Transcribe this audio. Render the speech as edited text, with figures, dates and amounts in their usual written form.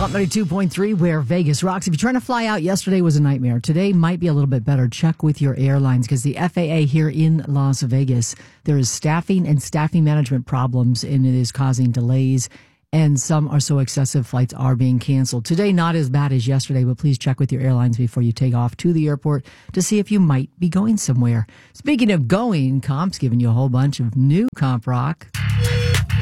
Comp 92.3, where Vegas rocks. If you're trying to fly out, yesterday was a nightmare. Today might be a little bit better. Check with your airlines because the FAA here in Las Vegas, there is staffing and staffing management problems, and it is causing delays. And some are so excessive, flights are being canceled. Today, not as bad as yesterday, but please check with your airlines before you take off to the airport to see if you might be going somewhere. Speaking of going, Comp's giving you a whole bunch of new Comp Rock.